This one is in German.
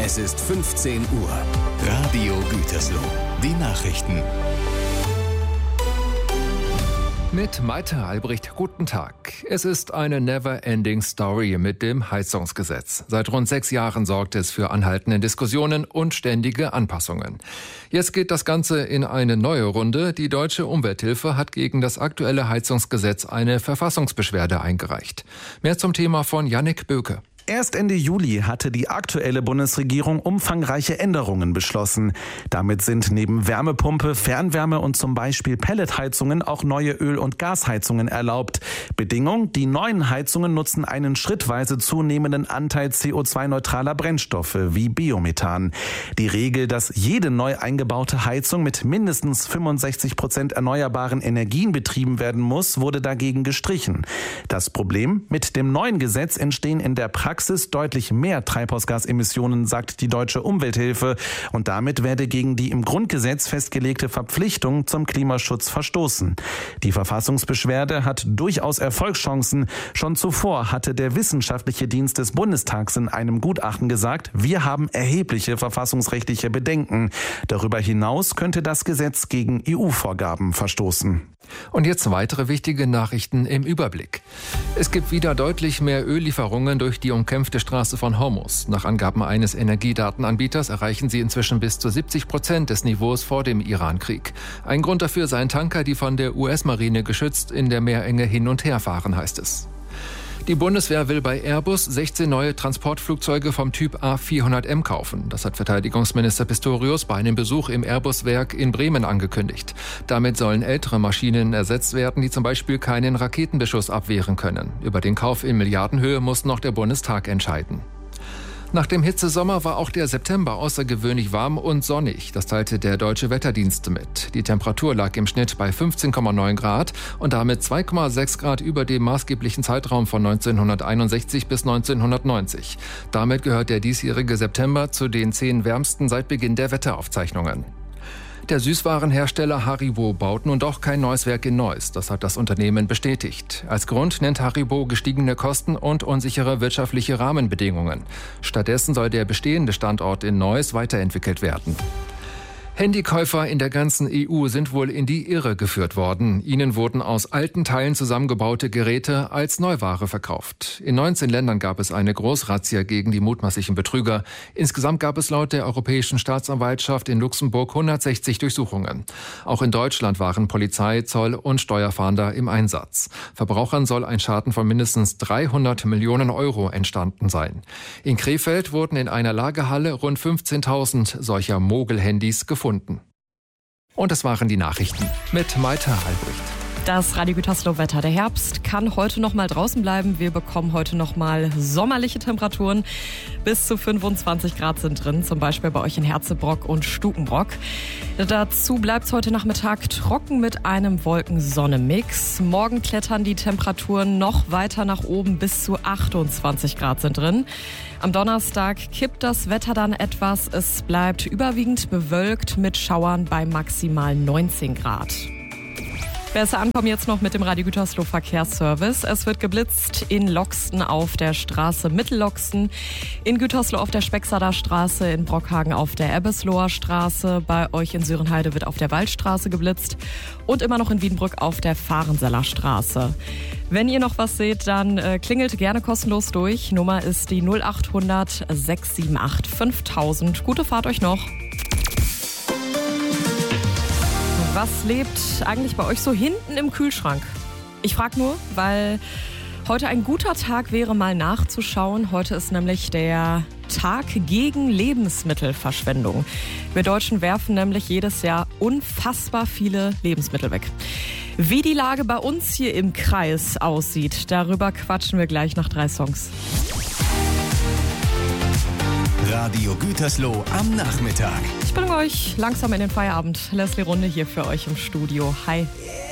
Es ist 15 Uhr. Radio Gütersloh. Die Nachrichten. Mit Maite Albrecht, guten Tag. Es ist eine never-ending Story mit dem Heizungsgesetz. Seit rund 6 Jahren sorgt es für anhaltende Diskussionen und ständige Anpassungen. Jetzt geht das Ganze in eine neue Runde. Die Deutsche Umwelthilfe hat gegen das aktuelle Heizungsgesetz eine Verfassungsbeschwerde eingereicht. Mehr zum Thema von Jannik Böke. Erst Ende Juli hatte die aktuelle Bundesregierung umfangreiche Änderungen beschlossen. Damit sind neben Wärmepumpe, Fernwärme und zum Beispiel Pelletheizungen auch neue Öl- und Gasheizungen erlaubt. Bedingung: die neuen Heizungen nutzen einen schrittweise zunehmenden Anteil CO2-neutraler Brennstoffe wie Biomethan. Die Regel, dass jede neu eingebaute Heizung mit mindestens 65% erneuerbaren Energien betrieben werden muss, wurde dagegen gestrichen. Das Problem: mit dem neuen Gesetz entstehen in der Praxis deutlich mehr Treibhausgasemissionen, sagt die Deutsche Umwelthilfe, und damit werde gegen die im Grundgesetz festgelegte Verpflichtung zum Klimaschutz verstoßen. Die Verfassungsbeschwerde hat durchaus Erfolgschancen. Schon zuvor hatte der Wissenschaftliche Dienst des Bundestags in einem Gutachten gesagt, wir haben erhebliche verfassungsrechtliche Bedenken. Darüber hinaus könnte das Gesetz gegen EU-Vorgaben verstoßen. Und jetzt weitere wichtige Nachrichten im Überblick. Es gibt wieder deutlich mehr Öllieferungen durch die umkämpfte Straße von Hormuz. Nach Angaben eines Energiedatenanbieters erreichen sie inzwischen bis zu 70% des Niveaus vor dem Irankrieg. Ein Grund dafür seien Tanker, die von der US-Marine geschützt in der Meerenge hin und her fahren, heißt es. Die Bundeswehr will bei Airbus 16 neue Transportflugzeuge vom Typ A400M kaufen. Das hat Verteidigungsminister Pistorius bei einem Besuch im Airbus-Werk in Bremen angekündigt. Damit sollen ältere Maschinen ersetzt werden, die zum Beispiel keinen Raketenbeschuss abwehren können. Über den Kauf in Milliardenhöhe muss noch der Bundestag entscheiden. Nach dem Hitzesommer war auch der September außergewöhnlich warm und sonnig. Das teilte der Deutsche Wetterdienst mit. Die Temperatur lag im Schnitt bei 15,9 Grad und damit 2,6 Grad über dem maßgeblichen Zeitraum von 1961 bis 1990. Damit gehört der diesjährige September zu den 10 wärmsten seit Beginn der Wetteraufzeichnungen. Der Süßwarenhersteller Haribo baut nun doch kein neues Werk in Neuss. Das hat das Unternehmen bestätigt. Als Grund nennt Haribo gestiegene Kosten und unsichere wirtschaftliche Rahmenbedingungen. Stattdessen soll der bestehende Standort in Neuss weiterentwickelt werden. Handykäufer in der ganzen EU sind wohl in die Irre geführt worden. Ihnen wurden aus alten Teilen zusammengebaute Geräte als Neuware verkauft. In 19 Ländern gab es eine Großrazzia gegen die mutmaßlichen Betrüger. Insgesamt gab es laut der Europäischen Staatsanwaltschaft in Luxemburg 160 Durchsuchungen. Auch in Deutschland waren Polizei, Zoll und Steuerfahnder im Einsatz. Verbrauchern soll ein Schaden von mindestens 300 Millionen Euro entstanden sein. In Krefeld wurden in einer Lagerhalle rund 15.000 solcher Mogel-Handys gefunden. Und das waren die Nachrichten mit Maite Albrecht. Das Radio Gütersloh Wetter. Der Herbst kann heute noch mal draußen bleiben. Wir bekommen heute noch mal sommerliche Temperaturen. Bis zu 25 Grad sind drin, zum Beispiel bei euch in Herzebrock und Stukenbrock. Dazu bleibt es heute Nachmittag trocken mit einem Wolken-Sonne-Mix. Morgen klettern die Temperaturen noch weiter nach oben, bis zu 28 Grad sind drin. Am Donnerstag kippt das Wetter dann etwas. Es bleibt überwiegend bewölkt mit Schauern bei maximal 19 Grad. Besser ankommen jetzt noch mit dem Radio Gütersloh Verkehrsservice. Es wird geblitzt in Loxten auf der Straße Mittelloxten, in Gütersloh auf der Spexader Straße, in Brockhagen auf der Ebbesloher Straße. Bei euch in Sörenheide wird auf der Waldstraße geblitzt und immer noch in Wiedenbrück auf der Fahrenseller Straße. Wenn ihr noch was seht, dann klingelt gerne kostenlos durch. Nummer ist die 0800 678 5000. Gute Fahrt euch noch. Was lebt eigentlich bei euch so hinten im Kühlschrank? Ich frage nur, weil heute ein guter Tag wäre, mal nachzuschauen. Heute ist nämlich der Tag gegen Lebensmittelverschwendung. Wir Deutschen werfen nämlich jedes Jahr unfassbar viele Lebensmittel weg. Wie die Lage bei uns hier im Kreis aussieht, darüber quatschen wir gleich nach 3 Songs. Radio Gütersloh am Nachmittag. Ich bringe euch langsam in den Feierabend. Leslie Runde hier für euch im Studio. Hi.